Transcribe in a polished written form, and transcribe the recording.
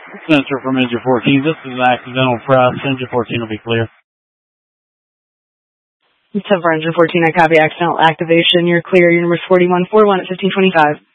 Sensor from engine 14. This is an accidental press. Engine 14 will be clear. 10 for engine 14, I copy accidental activation. You're clear. Your number's 4141 at 1525.